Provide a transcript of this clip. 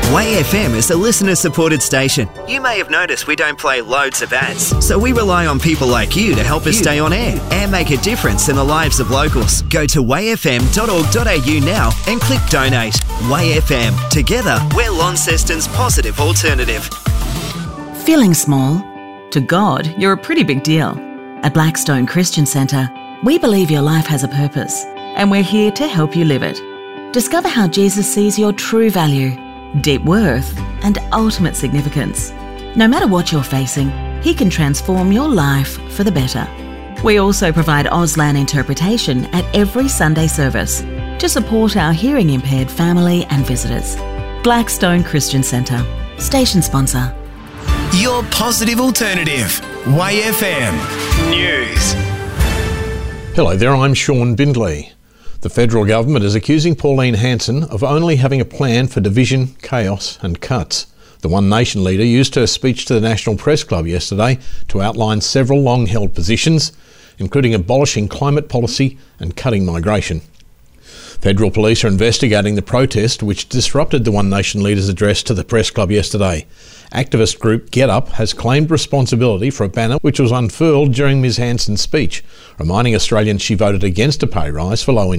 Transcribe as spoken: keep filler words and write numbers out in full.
Way F M is a listener-supported station. You may have noticed we don't play loads of ads, so we rely on people like you to help us stay on air and make a difference in the lives of locals. Go to way f m dot org dot a u now and click donate. Way F M. Together, we're Launceston's positive alternative. Feeling small? To God, you're a pretty big deal. At Blackstone Christian Centre, we believe your life has a purpose, and we're here to help you live it. Discover how Jesus sees your true value, deep worth, and ultimate significance. No matter what you're facing, He can transform your life for the better. We also provide Auslan interpretation at every Sunday service to support our hearing impaired family and visitors. Blackstone Christian Centre, station sponsor. Your positive alternative, Way F M News. Hello there, I'm Sean Bindley. The federal government is accusing Pauline Hanson of only having a plan for division, chaos and cuts. The One Nation leader used her speech to the National Press Club yesterday to outline several long-held positions, including abolishing climate policy and cutting migration. Federal police are investigating the protest which disrupted the One Nation leader's address to the Press Club yesterday. Activist group Get Up has claimed responsibility for a banner which was unfurled during Ms Hanson's speech, reminding Australians she voted against a pay rise for low